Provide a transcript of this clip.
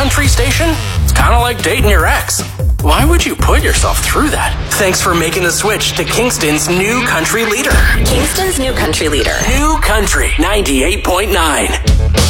country station? It's kind of like dating your ex. Why would you put yourself through that? Thanks for making the switch to Kingston's new country leader. Kingston's new country leader. New Country 98.9.